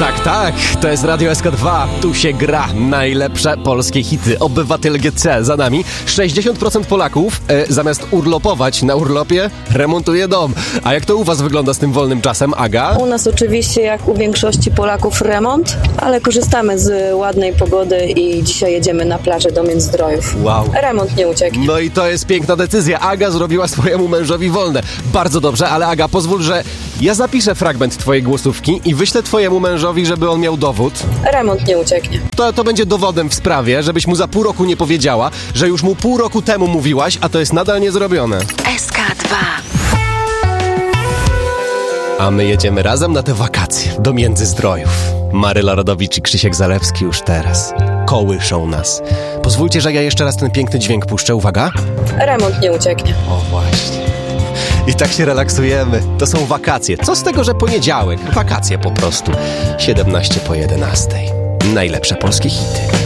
Tak, to jest Radio SK2. Tu się gra najlepsze polskie hity. Obywatel GC za nami. 60% Polaków zamiast urlopować na urlopie remontuje dom. A jak to u was wygląda z tym wolnym czasem, Aga? U nas oczywiście, jak u większości Polaków, remont, ale korzystamy z ładnej pogody i dzisiaj jedziemy na plażę do Międzyzdrojów. Wow. Remont nie ucieknie. No i to jest piękna decyzja. Aga zrobiła swojemu mężowi wolne. Bardzo dobrze, ale Aga, pozwól, że ja zapiszę fragment twojej głosówki i wyślę twojemu mężowi, żeby on miał dowód. Remont nie ucieknie. To będzie dowodem w sprawie, żebyś mu za pół roku nie powiedziała, że już mu pół roku temu mówiłaś, a to jest nadal niezrobione. SK2. A my jedziemy razem na te wakacje do Międzyzdrojów. Maryla Rodowicz i Krzysiek Zalewski już teraz kołyszą nas. Pozwólcie, że ja jeszcze raz ten piękny dźwięk puszczę. Uwaga. Remont nie ucieknie. O właśnie. I tak się relaksujemy. To są wakacje. Co z tego, że poniedziałek? Wakacje po prostu. 17 po 11. Najlepsze polskie hity.